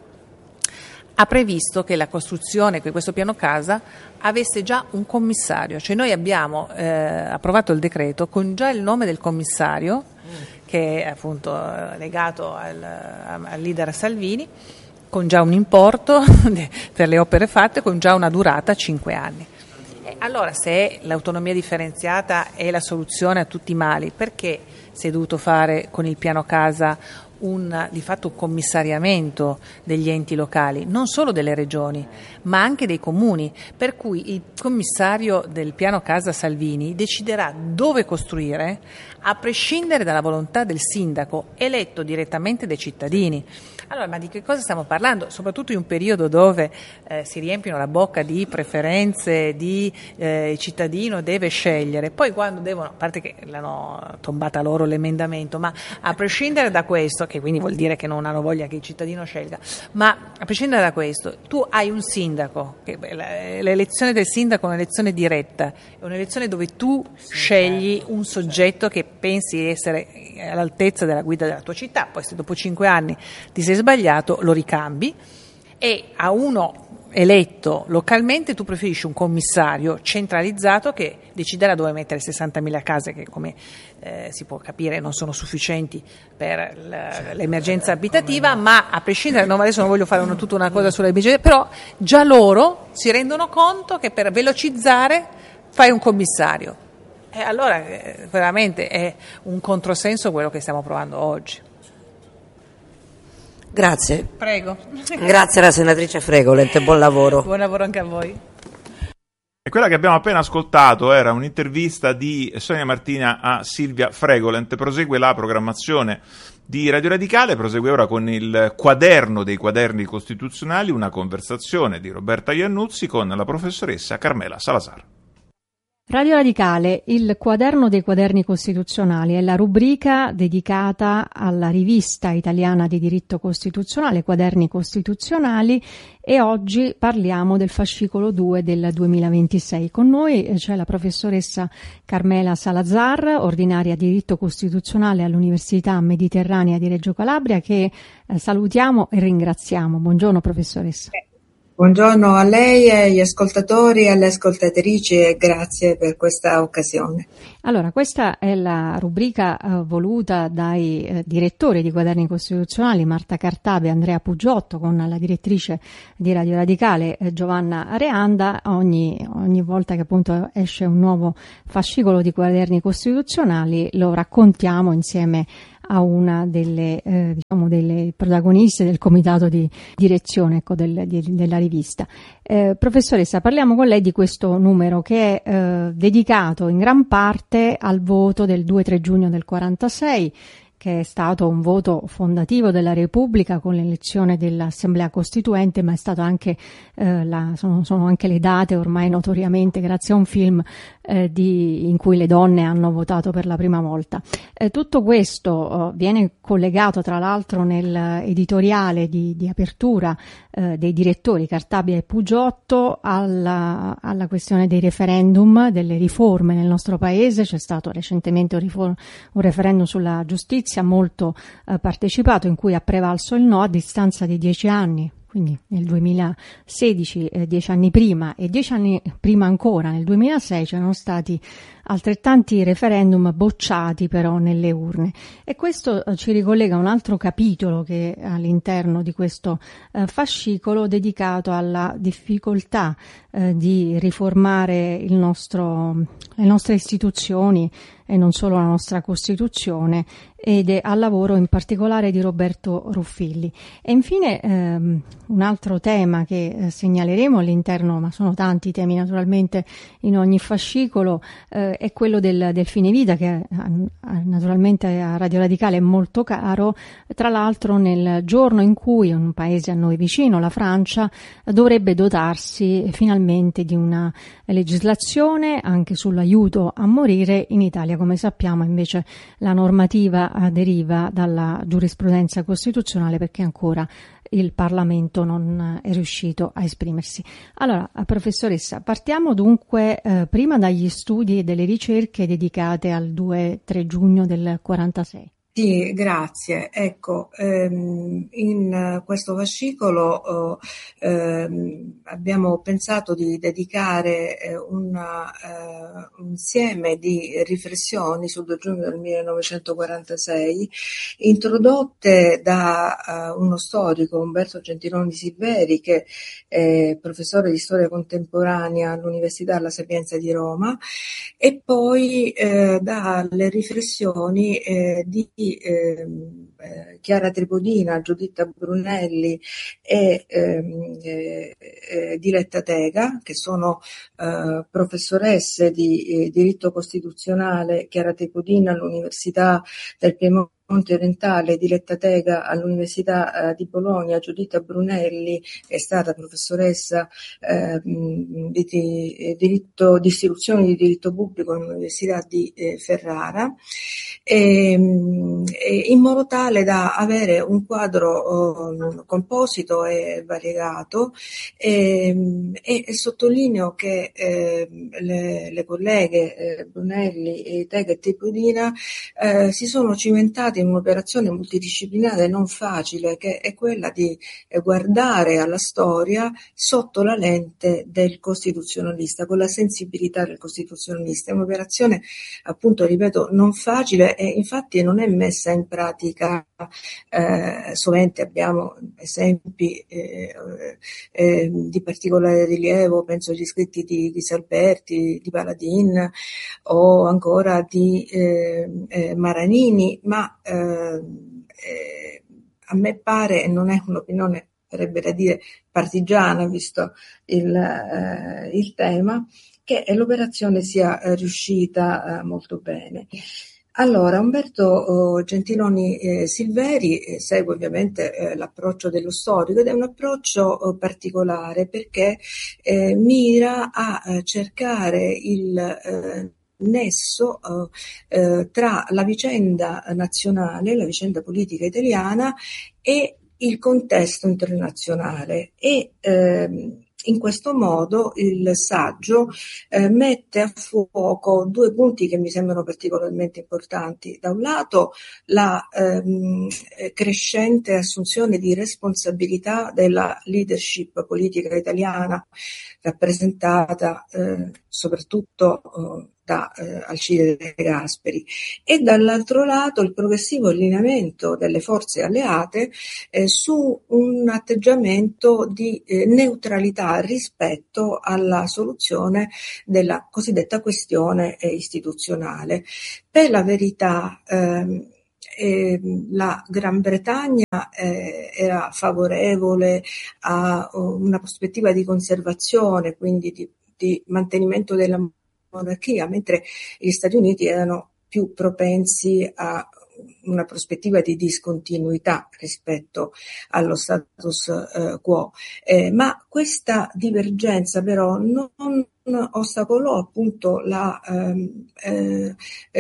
Ha previsto che la costruzione di questo piano casa avesse già un commissario, cioè noi abbiamo eh, approvato il decreto con già il nome del commissario, che è appunto legato al, al leader Salvini, con già un importo per le opere fatte, con già una durata cinque anni. E allora, se l'autonomia differenziata è la soluzione a tutti i mali, perché si è dovuto fare con il piano casa un di fatto un commissariamento degli enti locali, non solo delle regioni, ma anche dei comuni, per cui il commissario del piano casa Salvini deciderà dove costruire a prescindere dalla volontà del sindaco eletto direttamente dai cittadini. Allora, ma di che cosa stiamo parlando? Soprattutto in un periodo dove eh, si riempiono la bocca di preferenze, di eh, il cittadino deve scegliere, poi quando devono, a parte che l'hanno tombata loro l'emendamento, ma a prescindere da questo, che quindi vuol dire che non hanno voglia che il cittadino scelga, ma a prescindere da questo, tu hai un sindaco, che, l'elezione del sindaco è un'elezione diretta, è un'elezione dove tu scegli un soggetto che pensi essere all'altezza della guida della tua città, poi se dopo cinque anni ti sei sbagliato lo ricambi, e a uno eletto localmente tu preferisci un commissario centralizzato che deciderà dove mettere sessantamila case che, come eh, si può capire, non sono sufficienti per l'emergenza abitativa, ma a prescindere, no, adesso non voglio fare una, tutta una cosa sulla emergenza, però già loro si rendono conto che per velocizzare fai un commissario. E allora eh, veramente è un controsenso quello che stiamo provando oggi. Grazie. Prego. Grazie alla senatrice Fregolent, buon lavoro. Buon lavoro anche a voi. E quella che abbiamo appena ascoltato era un'intervista di Sonia Martina a Silvia Fregolent. Prosegue la programmazione di Radio Radicale, prosegue ora con il quaderno dei quaderni costituzionali, una conversazione di Roberta Iannuzzi con la professoressa Carmela Salazar. Radio Radicale, il quaderno dei quaderni costituzionali, è la rubrica dedicata alla rivista italiana di diritto costituzionale, Quaderni Costituzionali, e oggi parliamo del fascicolo due del duemilaventisei. Con noi c'è la professoressa Carmela Salazar, ordinaria di diritto costituzionale all'Università Mediterranea di Reggio Calabria, che eh, salutiamo e ringraziamo. Buongiorno professoressa. Buongiorno a lei, agli ascoltatori e alle ascoltatrici e grazie per questa occasione. Allora, questa è la rubrica eh, voluta dai eh, direttori di Quaderni Costituzionali, Marta Cartabia e Andrea Pugiotto, con la direttrice di Radio Radicale eh, Giovanna Areanda. Ogni, ogni volta che appunto esce un nuovo fascicolo di Quaderni Costituzionali lo raccontiamo insieme a una delle, eh, diciamo delle protagoniste del comitato di direzione, ecco, del, di, della rivista. Eh, professoressa, parliamo con lei di questo numero che è eh, dedicato in gran parte al voto del due tre giugno del quarantasei, che è stato un voto fondativo della Repubblica con l'elezione dell'Assemblea Costituente, ma è stato anche eh, la, sono, sono anche le date ormai notoriamente, grazie a un film eh, di, in cui le donne hanno votato per la prima volta. Eh, tutto questo eh, viene collegato tra l'altro nell'editoriale di, di apertura eh, dei direttori Cartabia e Pugiotto alla, alla questione dei referendum, delle riforme nel nostro paese. C'è stato recentemente un, riform- un referendum sulla giustizia molto eh, partecipato, in cui ha prevalso il no a distanza di dieci anni, quindi nel duemilasedici, eh, dieci anni prima, e dieci anni prima ancora, nel duemilasei, c'erano stati altrettanti referendum bocciati però nelle urne. E questo eh, ci ricollega a un altro capitolo che all'interno di questo eh, fascicolo dedicato alla difficoltà eh, di riformare il nostro, le nostre istituzioni e non solo la nostra Costituzione, ed è al lavoro in particolare di Roberto Ruffilli. E infine ehm, un altro tema che eh, segnaleremo all'interno, ma sono tanti temi naturalmente in ogni fascicolo, eh, è quello del, del fine vita, che eh, naturalmente a Radio Radicale è molto caro, tra l'altro nel giorno in cui un paese a noi vicino, la Francia, dovrebbe dotarsi finalmente di una legislazione anche sull'aiuto a morire. In Italia, come sappiamo, invece la normativa deriva dalla giurisprudenza costituzionale, perché ancora il Parlamento non è riuscito a esprimersi. Allora, professoressa, partiamo dunque eh, prima dagli studi e delle ricerche dedicate al due tre giugno del quarantasei. Sì, grazie. Ecco, ehm, in questo fascicolo eh, ehm, abbiamo pensato di dedicare eh, una, eh, un insieme di riflessioni sul due giugno del millenovecentoquarantasei, introdotte da eh, uno storico, Umberto Gentiloni Silveri, che è professore di storia contemporanea all'Università La Sapienza di Roma, e poi eh, dalle riflessioni eh, di Eh, Chiara Tripodina, Giuditta Brunelli e ehm, eh, eh, Diletta Tega, che sono eh, professoresse di eh, diritto costituzionale. Chiara Tripodina all'Università del Piemonte Orientale, Diletta Tega all'Università eh, di Bologna. Giuditta Brunelli è stata professoressa eh, di, di diritto di istituzioni di diritto pubblico all'Università di eh, Ferrara, e, e in modo tale da avere un quadro eh, composito e variegato, e, e, e sottolineo che eh, le, le colleghe eh, Brunelli, Tega e Tripodina eh, si sono cimentate in un'operazione multidisciplinare non facile, che è quella di guardare alla storia sotto la lente del costituzionalista, con la sensibilità del costituzionalista. È un'operazione, appunto, ripeto, non facile, e infatti non è messa in pratica. Eh, sovente abbiamo esempi eh, eh, di particolare rilievo, penso agli scritti di, di Salberti, di Paladin o ancora di eh, eh, Maranini, ma eh, eh, a me pare, e non è un'opinione, sarebbe da dire partigiana visto il, eh, il tema, che l'operazione sia eh, riuscita eh, molto bene. Allora, Umberto oh, Gentiloni eh, Silveri eh, segue ovviamente eh, l'approccio dello storico ed è un approccio oh, particolare perché eh, mira a eh, cercare il eh, nesso eh, eh, tra la vicenda nazionale, la vicenda politica italiana e il contesto internazionale e ehm, in questo modo il saggio eh, mette a fuoco due punti che mi sembrano particolarmente importanti. Da un lato la ehm, crescente assunzione di responsabilità della leadership politica italiana, rappresentata eh, soprattutto eh, da eh, Alcide De Gasperi, e dall'altro lato il progressivo allineamento delle forze alleate eh, su un atteggiamento di eh, neutralità rispetto alla soluzione della cosiddetta questione eh, istituzionale. Per la verità ehm, Eh, la Gran Bretagna eh, era favorevole a una prospettiva di conservazione, quindi di, di mantenimento della monarchia, mentre gli Stati Uniti erano più propensi a una prospettiva di discontinuità rispetto allo status eh, quo. Eh, ma questa divergenza però non ostacolò appunto la ehm, eh,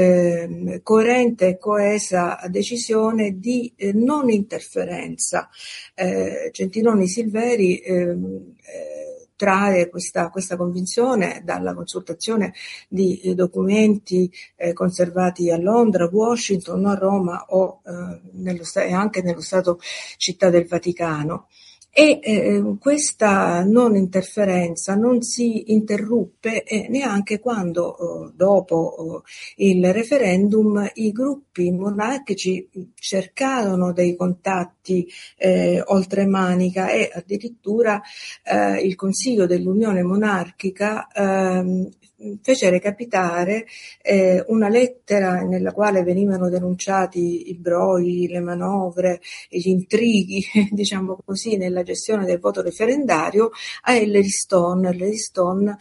eh, coerente e coesa decisione di eh, non interferenza. Eh, Gentiloni Silveri ehm, eh, trae questa, questa convinzione dalla consultazione di eh, documenti eh, conservati a Londra, Washington, a Roma o eh, nello, e anche nello Stato Città del Vaticano. E eh, questa non interferenza non si interruppe eh, neanche quando eh, dopo eh, il referendum i gruppi monarchici cercarono dei contatti eh, oltremanica e addirittura eh, il Consiglio dell'Unione Monarchica eh, fece recapitare eh, una lettera nella quale venivano denunciati i brogli, le manovre, gli intrighi, diciamo così, nella gestione del voto referendario a Ellery Stone. Ellery Stone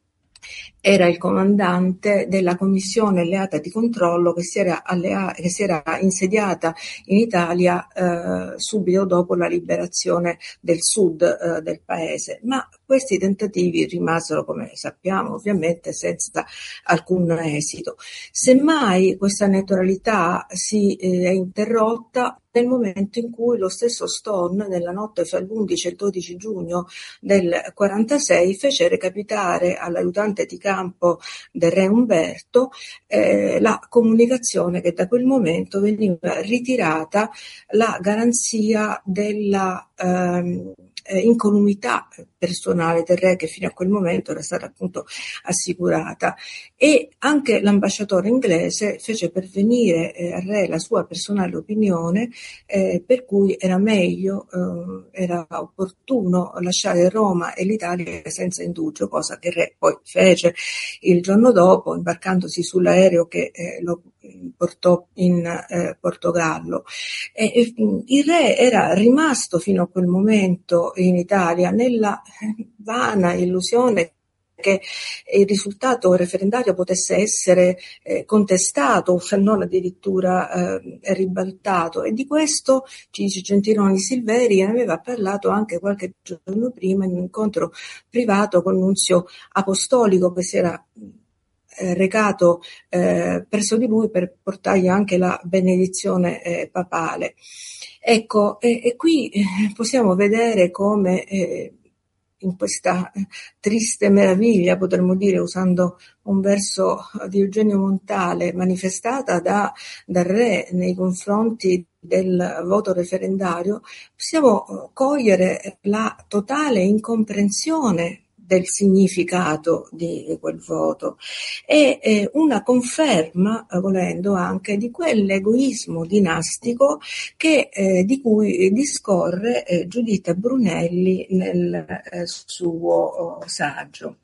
era il comandante della commissione alleata di controllo che si era, allea- che si era insediata in Italia eh, subito dopo la liberazione del sud eh, del paese. Ma questi tentativi rimasero, come sappiamo, ovviamente senza alcun esito. Semmai questa neutralità si eh, è interrotta nel momento in cui lo stesso Stone, nella notte fra l'undici e il dodici giugno del quarantasei, fece recapitare all'aiutante di campo del re Umberto eh, la comunicazione che da quel momento veniva ritirata la garanzia della ehm, incolumità personale del re, che fino a quel momento era stata appunto assicurata, e anche l'ambasciatore inglese fece pervenire eh, al re la sua personale opinione eh, per cui era meglio, eh, era opportuno lasciare Roma e l'Italia senza indugio, cosa che il re poi fece il giorno dopo, imbarcandosi sull'aereo che eh, lo portò in eh, Portogallo. E, e, il re era rimasto fino a quel momento in Italia nella vana illusione che il risultato referendario potesse essere eh, contestato, se non addirittura eh, ribaltato, e di questo, ci dice Gentiloni Silveri, ne aveva parlato anche qualche giorno prima in un incontro privato con Nunzio Apostolico, che si era eh, recato eh, presso di lui per portargli anche la benedizione eh, papale. Ecco, e, e qui eh, possiamo vedere come eh, in questa triste meraviglia, potremmo dire, usando un verso di Eugenio Montale, manifestata da, dal re nei confronti del voto referendario, possiamo cogliere la totale incomprensione del significato di quel voto e eh, una conferma, volendo, anche di quell'egoismo dinastico che, eh, di cui discorre eh, Giuditta Brunelli nel eh, suo oh, saggio.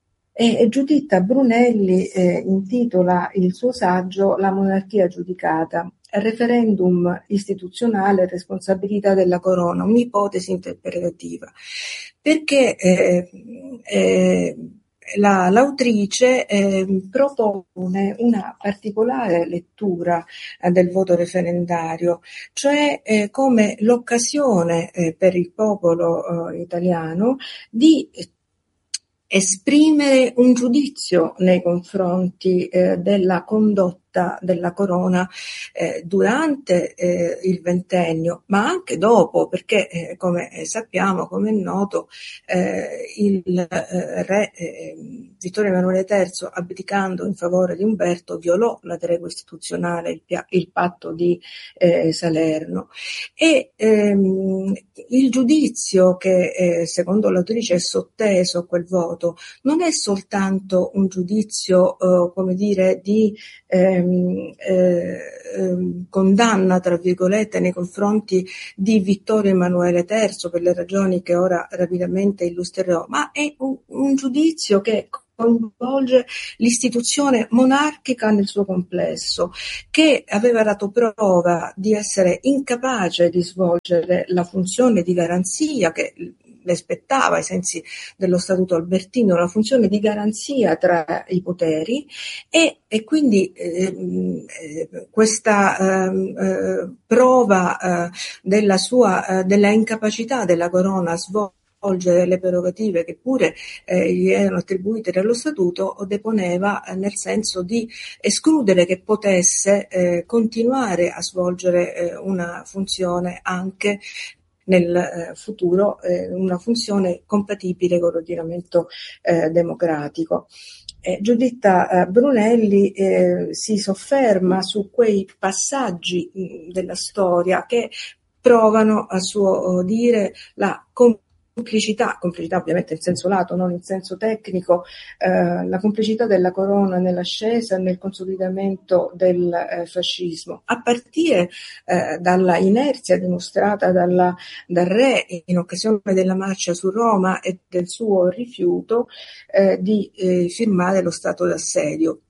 E Giuditta Brunelli eh, intitola il suo saggio La monarchia giudicata, referendum istituzionale e responsabilità della corona, un'ipotesi interpretativa, perché eh, eh, la, l'autrice eh, propone una particolare lettura eh, del voto referendario, cioè eh, come l'occasione eh, per il popolo eh, italiano di esprimere un giudizio nei confronti eh, della condotta della Corona eh, durante eh, il ventennio, ma anche dopo, perché eh, come sappiamo, come è noto, eh, il eh, re eh, Vittorio Emanuele terzo, abdicando in favore di Umberto, violò la tregua istituzionale, il, pia- il patto di eh, Salerno, e ehm, il giudizio che eh, secondo l'autrice è sotteso a quel voto non è soltanto un giudizio, eh, come dire, di ehm, eh, eh, condanna, tra virgolette, nei confronti di Vittorio Emanuele terzo per le ragioni che ora rapidamente illustrerò, ma è un, un giudizio che coinvolge l'istituzione monarchica nel suo complesso, che aveva dato prova di essere incapace di svolgere la funzione di garanzia che le spettava ai sensi dello Statuto Albertino, la funzione di garanzia tra i poteri, e, e quindi eh, eh, questa eh, prova eh, della sua eh, della incapacità della Corona a svolgere le prerogative che pure eh, gli erano attribuite dallo Statuto deponeva eh, nel senso di escludere che potesse eh, continuare a svolgere eh, una funzione anche nel eh, futuro, eh, una funzione compatibile con l'ordinamento eh, democratico. Eh, Giuditta eh, Brunelli eh, si sofferma su quei passaggi mh, della storia che provano, a suo dire, la complicità, complicità ovviamente in senso lato, non in senso tecnico, eh, la complicità della Corona nell'ascesa e nel consolidamento del eh, fascismo, a partire eh, dalla inerzia dimostrata dalla, dal re in occasione della marcia su Roma e del suo rifiuto eh, di eh, firmare lo stato d'assedio.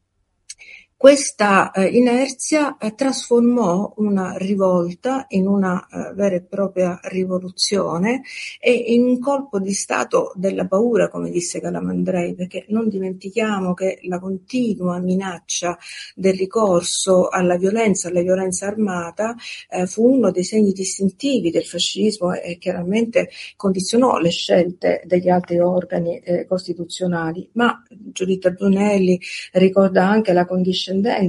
Questa eh, inerzia eh, trasformò una rivolta in una eh, vera e propria rivoluzione e in un colpo di stato della paura, come disse Calamandrei, perché non dimentichiamo che la continua minaccia del ricorso alla violenza, alla violenza armata, eh, fu uno dei segni distintivi del fascismo e chiaramente condizionò le scelte degli altri organi eh, costituzionali. Ma Giuditta Brunelli ricorda anche la condiscendenza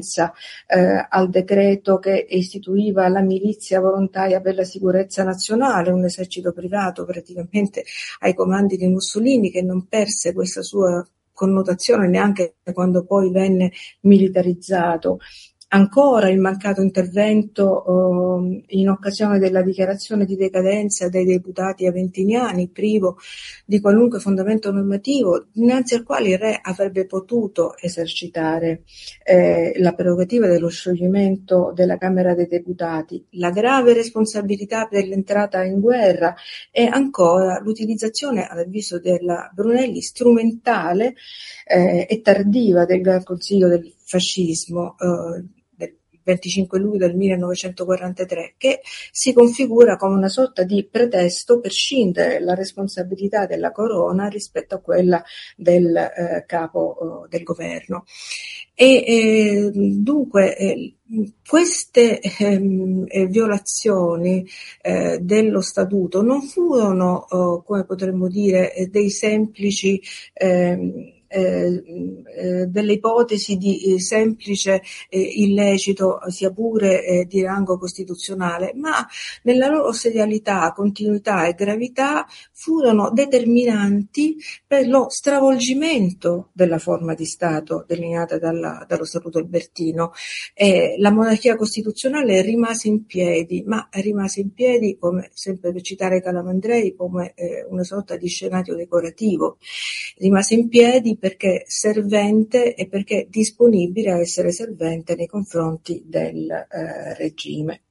Eh, al decreto che istituiva la milizia volontaria per la sicurezza nazionale, un esercito privato praticamente ai comandi di Mussolini, che non perse questa sua connotazione neanche quando poi venne militarizzato. Ancora il mancato intervento eh, in occasione della dichiarazione di decadenza dei deputati aventiniani, privo di qualunque fondamento normativo, dinanzi al quale il re avrebbe potuto esercitare eh, la prerogativa dello scioglimento della Camera dei Deputati, la grave responsabilità per l'entrata in guerra e ancora l'utilizzazione, all'avviso della Brunelli, strumentale eh, e tardiva del Gran Consiglio del fascismo eh, venticinque luglio del millenovecentoquarantatré, che si configura come una sorta di pretesto per scindere la responsabilità della Corona rispetto a quella del eh, capo eh, del governo. E eh, dunque eh, queste eh, violazioni eh, dello Statuto non furono, eh, come potremmo dire, dei semplici eh, Eh, eh, delle ipotesi di eh, semplice eh, illecito, sia pure eh, di rango costituzionale, ma nella loro serialità, continuità e gravità furono determinanti per lo stravolgimento della forma di Stato delineata dalla, dallo Statuto Albertino. Eh, la monarchia costituzionale rimase in piedi, ma rimase in piedi, come sempre per citare Calamandrei, come eh, una sorta di scenario decorativo. Rimase in piedi perché servente e perché disponibile a essere servente nei confronti del eh, regime.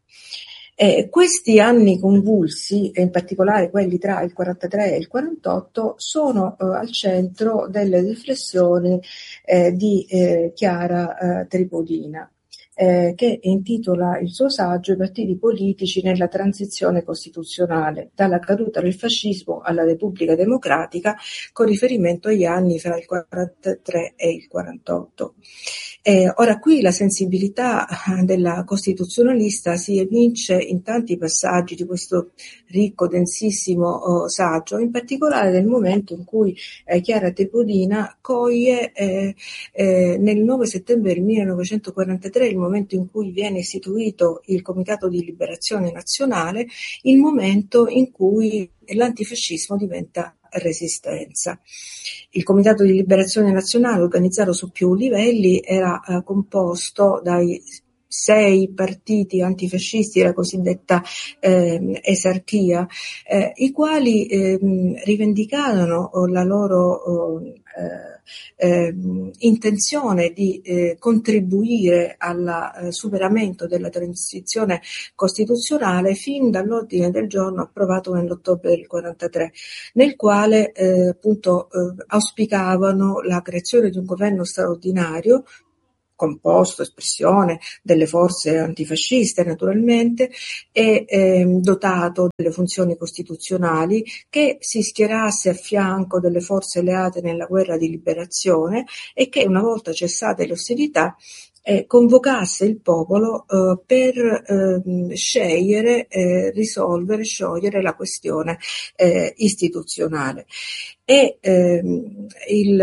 E questi anni convulsi, e in particolare quelli tra il quarantatré e il quarantotto, sono eh, al centro delle riflessioni eh, di eh, Chiara eh, Tripodina. eh, che intitola il suo saggio I partiti politici nella transizione costituzionale, dalla caduta del fascismo alla Repubblica Democratica, con riferimento agli anni fra il quarantatré e il quarantotto. Eh, ora qui la sensibilità della costituzionalista si evince in tanti passaggi di questo ricco, densissimo oh, saggio, in particolare nel momento in cui eh, Chiara Tepodina coglie eh, eh, nel nove settembre del millenovecentoquarantatré, il momento in cui viene istituito il Comitato di Liberazione Nazionale, il momento in cui l'antifascismo diventa resistenza. Il Comitato di Liberazione Nazionale, organizzato su più livelli, era eh, composto dai sei partiti antifascisti, la cosiddetta eh, esarchia, eh, i quali eh, rivendicavano la loro eh, eh, intenzione di eh, contribuire al eh, superamento della transizione costituzionale fin dall'ordine del giorno approvato nell'ottobre del quarantatré, nel quale eh, appunto eh, auspicavano la creazione di un governo straordinario composto, espressione delle forze antifasciste naturalmente, e eh, dotato delle funzioni costituzionali, che si schierasse a fianco delle forze alleate nella guerra di liberazione e che, una volta cessate le ostilità, eh, convocasse il popolo eh, per eh, scegliere, eh, risolvere, sciogliere la questione eh, istituzionale. E, ehm, il,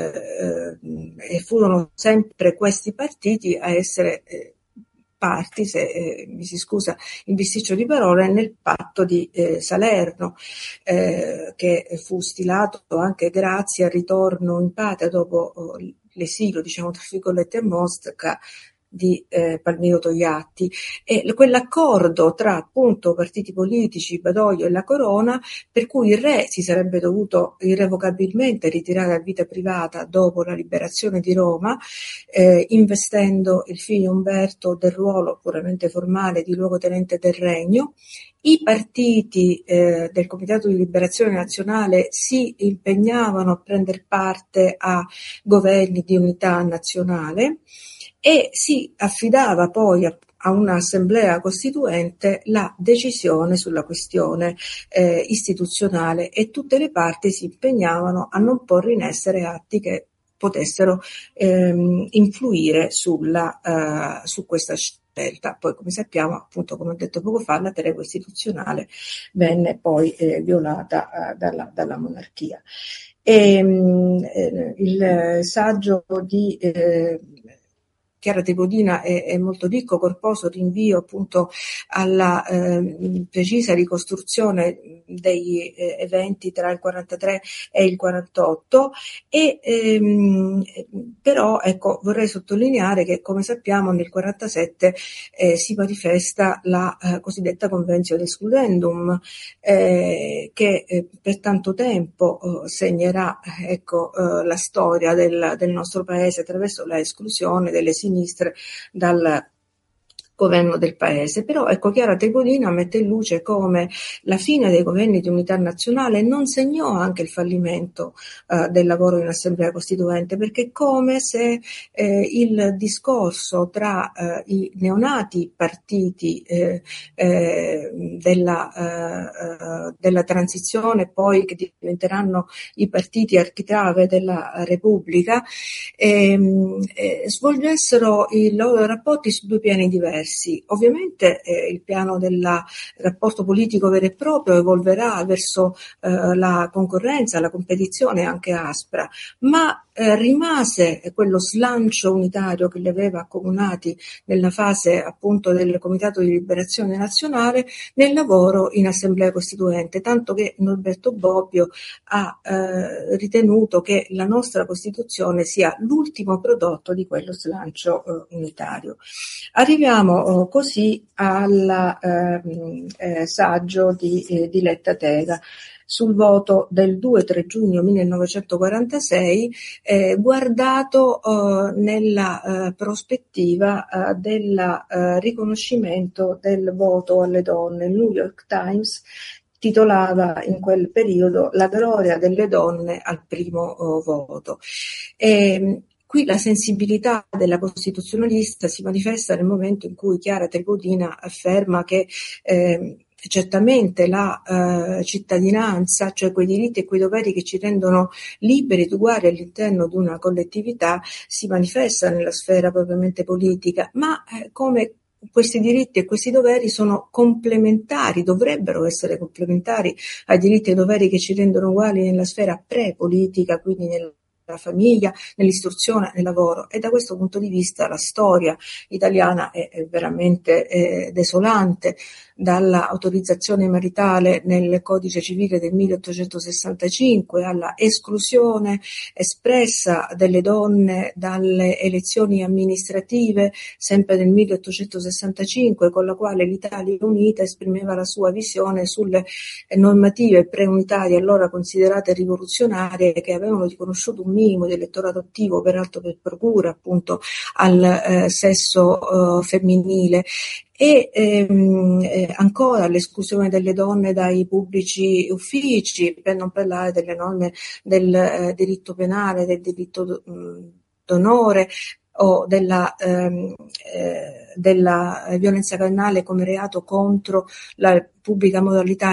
eh, e furono sempre questi partiti a essere eh, parti, se eh, mi si scusa il bisticcio di parole, nel patto di eh, Salerno, eh, che fu stilato anche grazie al ritorno in patria dopo oh, l'esilio, diciamo tra virgolette, a Mosca di eh, Palmiro Togliatti, e quell'accordo tra appunto partiti politici, Badoglio e la Corona, per cui il re si sarebbe dovuto irrevocabilmente ritirare a vita privata dopo la liberazione di Roma, eh, investendo il figlio Umberto del ruolo puramente formale di luogotenente del regno. I partiti eh, del Comitato di Liberazione Nazionale si impegnavano a prendere parte a governi di unità nazionale e si affidava poi a, a un'assemblea costituente la decisione sulla questione eh, istituzionale, e tutte le parti si impegnavano a non porre in essere atti che potessero ehm, influire sulla, uh, su questa scelta. Poi, come sappiamo, appunto, come ho detto poco fa, la tregua istituzionale venne poi eh, violata uh, dalla, dalla monarchia. E, um, eh, il saggio di eh, Chiara Tepodina è, è molto ricco, corposo, rinvio appunto alla eh, precisa ricostruzione degli eh, eventi tra il quarantatré e il quarantotto, e ehm, però ecco, vorrei sottolineare che, come sappiamo, nel quarantasette eh, si manifesta la eh, cosiddetta Conventio Excludendum, eh, che eh, per tanto tempo eh, segnerà ecco, eh, la storia del, del nostro paese attraverso la esclusione delle sinistre dal governo del paese. Però ecco, Chiara Tepodina mette in luce come la fine dei governi di unità nazionale non segnò anche il fallimento eh, del lavoro in Assemblea Costituente, perché è come se eh, il discorso tra eh, i neonati partiti eh, eh, della, eh, della transizione, poi che diventeranno i partiti architrave della Repubblica, ehm, eh, svolgessero i loro rapporti su due piani diversi. Ovviamente eh, il piano del rapporto politico vero e proprio evolverà verso eh, la concorrenza, la competizione anche aspra, ma eh, rimase quello slancio unitario che li aveva accomunati nella fase appunto del Comitato di Liberazione Nazionale nel lavoro in Assemblea Costituente, tanto che Norberto Bobbio ha eh, ritenuto che la nostra Costituzione sia l'ultimo prodotto di quello slancio eh, unitario. Arriviamo oh, così al eh, eh, saggio di, eh, di Letta Tega sul voto del due e tre giugno millenovecentoquarantasei, eh, guardato eh, nella eh, prospettiva eh, del eh, riconoscimento del voto alle donne. Il New York Times titolava in quel periodo La gloria delle donne al primo oh, voto. E, qui la sensibilità della costituzionalista si manifesta nel momento in cui Chiara Tripodina afferma che eh, certamente la eh, cittadinanza, cioè quei diritti e quei doveri che ci rendono liberi ed uguali all'interno di una collettività, si manifesta nella sfera propriamente politica, ma eh, come questi diritti e questi doveri sono complementari, dovrebbero essere complementari ai diritti e doveri che ci rendono uguali nella sfera pre-politica, quindi nella famiglia, nell'istruzione, nel lavoro. E da questo punto di vista la storia italiana è, è veramente è desolante, dalla autorizzazione maritale nel codice civile del milleottocentosessantacinque alla esclusione espressa delle donne dalle elezioni amministrative, sempre nel milleottocentosessantacinque, con la quale l'Italia Unita esprimeva la sua visione sulle normative preunitarie allora considerate rivoluzionarie, che avevano riconosciuto un minimo di elettorato attivo, peraltro per procura appunto al eh, sesso eh, femminile. E ehm, eh, ancora l'esclusione delle donne dai pubblici uffici, per non parlare delle norme del eh, diritto penale, del diritto mh, d'onore o della, ehm, eh, della violenza carnale come reato contro la pubblica moralità